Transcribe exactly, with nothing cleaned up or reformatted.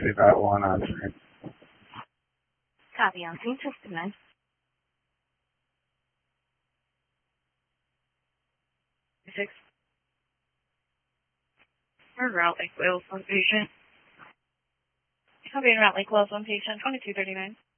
We've got one on screen. Copy on scene, system nine. Six. Or route Lake Wales, one patient. Copy on route Lake Wales, one patient, twenty-two thirty-nine.